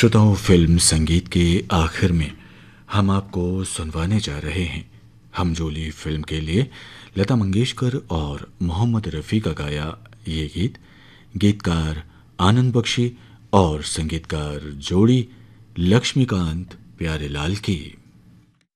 श्रोताओं, फिल्म संगीत के आखिर में हम आपको सुनवाने जा रहे हैं हम जोली फिल्म के लिए लता मंगेशकर और मोहम्मद रफ़ी का गाया ये गीत। गीतकार आनंद बख्शी और संगीतकार जोड़ी लक्ष्मीकांत प्यारेलाल की।